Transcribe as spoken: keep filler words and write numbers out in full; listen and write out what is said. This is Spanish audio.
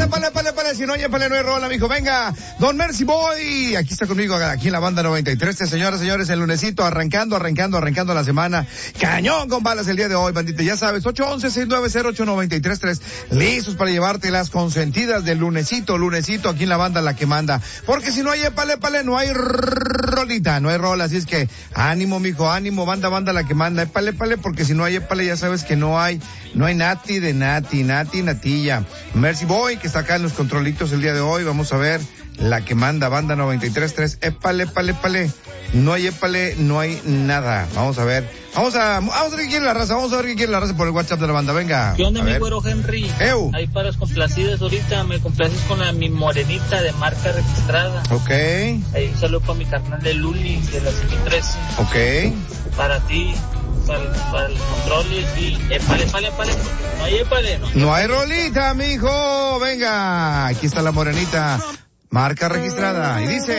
épale, épale, épale, épale, si no hay épale, no hay rola, mijo, venga, Don Mercy Boy, aquí está conmigo, aquí en la banda noventa y tres, señoras, señores, el lunesito, arrancando, arrancando, arrancando la semana, cañón con balas el día de hoy, bandita, ya sabes, ocho once, seis nueve cero, ocho nueve tres tres, listos para llevarte las consentidas del lunesito, lunesito, aquí en la banda la que manda, porque si no hay épale, épale, no hay rolita, no hay rola, así es que, ánimo, mijo, ánimo, banda, banda la que manda, épale, épale, porque si no hay épale, ya sabes que no hay, no hay nati de nati, nati, natilla, Mercy Boy, que está acá en los controlitos el día de hoy, vamos a ver, la que manda, banda noventa y tres tres, épale, épale, épale, no hay épale, no hay nada, vamos a ver, vamos a, vamos a ver qué quiere la raza, vamos a ver qué quiere la raza por el WhatsApp de la banda, venga. ¿Qué onda, mi güero Henry? Eu. Ahí para los complacidos ahorita, me complaces con la mi morenita de marca registrada. Ok. Ahí un saludo para mi carnal de Luli, de la ciento trece. Ok. Para ti, para, para los controles y épale, épale, épale, no hay épale, no. No hay rolita, mijo, venga, aquí está la morenita, marca registrada, y dice...